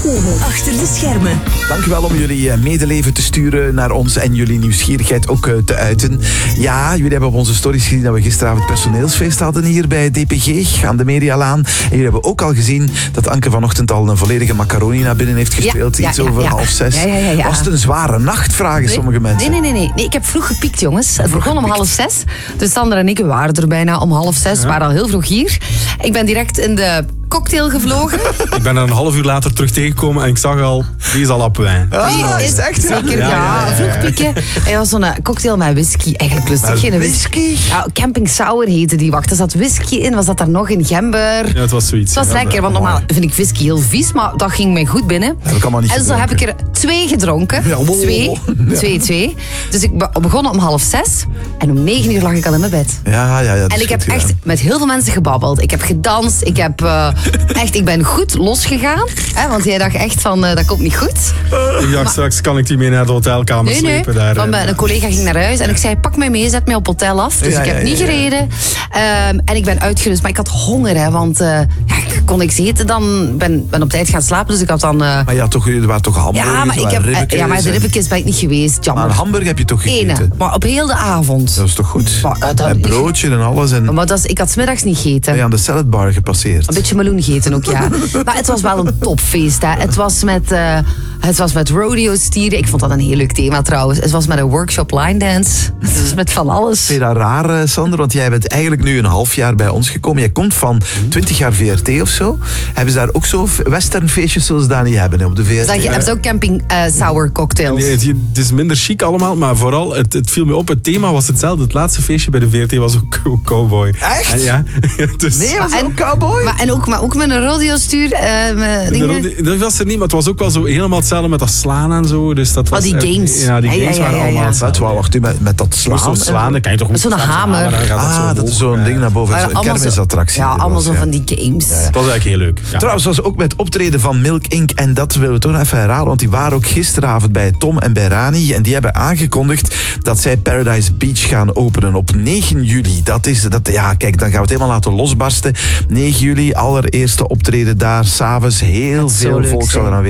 Achter de schermen. Dankjewel om jullie medeleven te sturen naar ons en jullie nieuwsgierigheid ook te uiten. Ja, jullie hebben op onze stories gezien dat we gisteravond personeelsfeest hadden hier bij DPG aan de Medialaan. En jullie hebben ook al gezien dat Anke vanochtend al een volledige macaroni naar binnen heeft gespeeld. Iets over 5:30. Ja. Was het een zware nacht, vragen sommige mensen. Nee, ik heb vroeg gepiekt, jongens. Het begon om 5:30. Dus Sander en ik waren er bijna om 5:30. We waren al heel vroeg hier. Ik ben direct in de cocktail gevlogen. Ik ben er een half uur later terug tegengekomen en ik zag al, die is al op wijn. Is het echt? Zeker, ja. Vroeg pieken. En was zo'n cocktail met whisky. Eigenlijk lustig. Geen whisky? Ja, Camping Sour heette die. Wacht, er zat whisky in. Was dat daar nog in? Gember? Ja, het was zoiets. Het was lekker, want normaal vind ik whisky heel vies, maar dat ging mij goed binnen. Dat kan maar niet en zo heb ik er 2 gedronken. Ja, Twee. Dus ik begon om 5:30 en om 9:00 lag ik al in mijn bed. Ja. En ik heb echt met heel veel mensen gebabbeld. Ik heb gedanst. Ik ben goed losgegaan. Hè, want jij dacht echt van, dat komt niet goed. Ik dacht, straks kan ik die mee naar de hotelkamer slepen. Daar, want een collega ging naar huis en ik zei, pak mij mee, zet mij op hotel af. Dus ik heb niet gereden. En ik ben uitgerust. Maar ik had honger, hè, want kon niks eten. Dan ben op tijd gaan slapen. Dus ik had dan... Maar er waren toch hamburgers? Maar de ribbekjes ben ik niet geweest. Jammer. Maar een hamburger heb je toch gegeten? Ene, maar op heel de avond. Dat is toch goed? En broodje en alles. Maar ik had 's middags niet gegeten. Ben je aan de saladbar gepasseerd? Een beetje meloen gegeten ook, ja. Maar het was wel een topfeest, hè. Het was met rodeo-stieren. Ik vond dat een heel leuk thema trouwens. Het was met een workshop line dance. Het was met van alles. Vind je dat raar, Sander? Want jij bent eigenlijk nu een half jaar bij ons gekomen. Jij komt van 20 jaar VRT of zo. Hebben ze daar ook zo westernfeestjes zoals daar niet hebben op de VRT? Hebben ze ook Camping Sour cocktails? Nee, het is minder chic allemaal, maar vooral, het viel me op, het thema was hetzelfde. Het laatste feestje bij de VRT was ook cowboy. Echt? En ja. Dus, nee, was ook cowboy? Maar ook met een rodeo-stuur. Dat was er niet, maar het was ook wel zo helemaal hetzelfde met dat slaan en zo. Dus dat was die games. Ja, die games waren allemaal hetzelfde. Wacht u, met dat slaan? Dan kan je toch met zo'n hamer. Dat is zo'n ding naar boven. Een kermisattractie. Ja, allemaal zo van die games. Dat was eigenlijk heel leuk. Ja. Trouwens, was ook met optreden van Milk Inc. En dat willen we toch nog even herhalen, want die waren ook gisteravond bij Tom en bij Rani. En die hebben aangekondigd dat zij Paradise Beach gaan openen op 9 juli. Kijk, dan gaan we het helemaal laten losbarsten. 9 juli, allereerste optreden daar, s'avonds. Heel veel volk zal er aanwezig zijn.